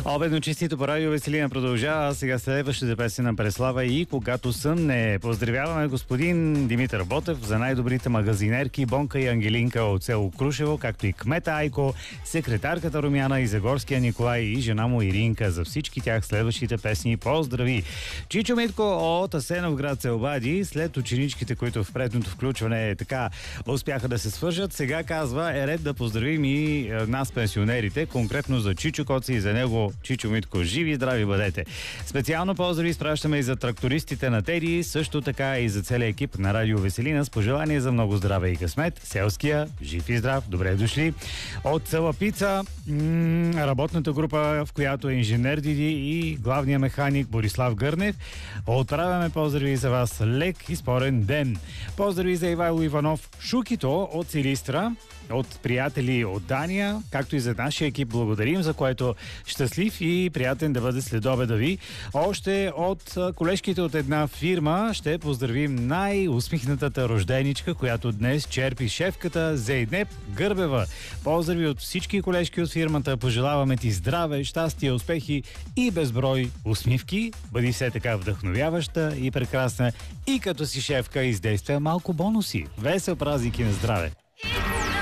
Обедно честито по радио Веселина продължава. А сега следващата песен на Преслава и Когато съмне. Поздравяваме господин Димитър Ботев за най-добрите магазинерки Бонка и Ангелинка от село Крушево, както и кмета Айко, секретарката Румяна и Загорския Николай и жена му Иринка. За всички тях следващите песни поздрави. Чичо Митко от Асеновград се обади след ученичките, които в предното включване така успяха да се свържат. Сега казва, е ред да поздравим и нас пенсионерите, конкретно за Чичо Коци и за него Чичо Митко. Живи и здрави бъдете! Специално поздрави изпращаме и за трактористите на Теди, също така и за целия екип на Радио Веселина с пожелание за много здраве и късмет. Селския, жив и здрав, добре дошли. От Салапица, работната група, в която е инженер Диди и главния механик Борислав Гърнев. Отправяме поздрави за вас. Лек и спорен ден. Поздрави за Ивайло Иванов Шукито от Силистра, от приятели от Дания, както и за нашия екип. Благодарим, за което щастлив и приятен да бъде следобеда ви. Още от колежките от една фирма ще поздравим най-усмихнатата рожденичка, която днес черпи шефката Зейнеп Гърбева. Поздрави от всички колежки от фирмата. Пожелаваме ти здраве, щастие, успехи и безброй усмивки. Бъди все така вдъхновяваща и прекрасна. И като си шефка издейства малко бонуси. Весел празник и на здраве!